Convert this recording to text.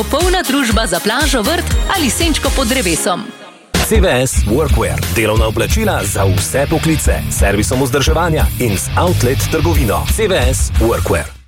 Popolna družba za plažo, vrt ali senčko pod drevesom. CVS Workwear. Delovna oblačila za vse poklice. Servisom vzdrževanja in z outlet trgovino. CVS Workwear.